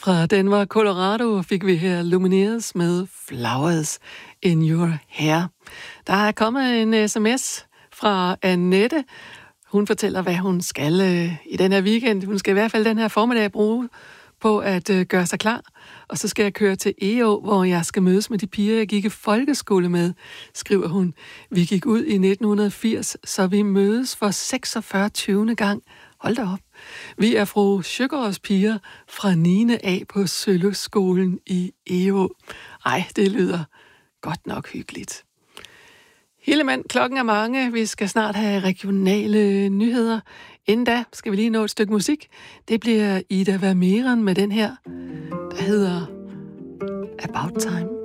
Fra Denver, Colorado fik vi her Lumineers med Flowers in Your Hair. Der er kommet en sms fra Annette. Hun fortæller, hvad hun skal i den her weekend. Hun skal i hvert fald den her formiddag bruge på at gøre sig klar. Og så skal jeg køre til EO, hvor jeg skal mødes med de piger, jeg gik i folkeskole med, skriver hun. Vi gik ud i 1980, så vi mødes for 46. 20. gang. Hold da op. Vi er fru Sjøgaards piger fra 9. A på Søløskolen i EO. Ej, det lyder godt nok hyggeligt. Hillemand, klokken er mange. Vi skal snart have regionale nyheder. Inden da skal vi lige nå et stykke musik. Det bliver Ida Vermeeren med den her, der hedder About Time.